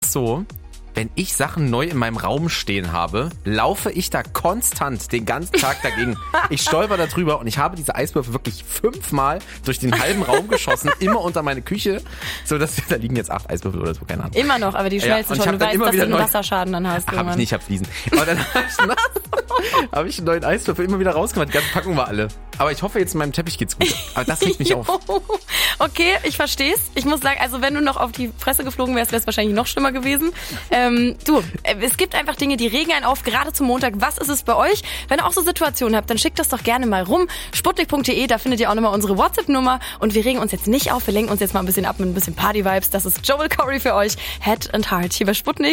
es so, wenn ich Sachen neu in meinem Raum stehen habe, laufe ich da konstant den ganzen Tag dagegen. Ich stolper da drüber und ich habe diese Eiswürfel wirklich 5-mal durch den halben Raum geschossen, immer unter meine Küche, so dass da liegen jetzt 8 Eiswürfel oder so, keine Ahnung. Immer noch, aber die schmelzen schon. Du weißt, dass du einen Wasserschaden dann hast. Hab ich nicht, ich hab Fliesen. Aber dann habe ich einen neuen Eiswürfel immer wieder rausgemacht. Die ganze Packung war alle. Aber ich hoffe, jetzt in meinem Teppich geht's gut. Aber das regt mich auf. Okay, ich versteh's. Ich muss sagen, also wenn du noch auf die Fresse geflogen wärst, wäre es wahrscheinlich noch schlimmer gewesen. Es gibt einfach Dinge, die regen einen auf, gerade zum Montag. Was ist es bei euch? Wenn ihr auch so Situationen habt, dann schickt das doch gerne mal rum. Sputnik.de, da findet ihr auch nochmal unsere WhatsApp-Nummer. Und wir regen uns jetzt nicht auf, wir lenken uns jetzt mal ein bisschen ab mit ein bisschen Party-Vibes. Das ist Joel Corey für euch. Head and Heart hier bei Sputnik.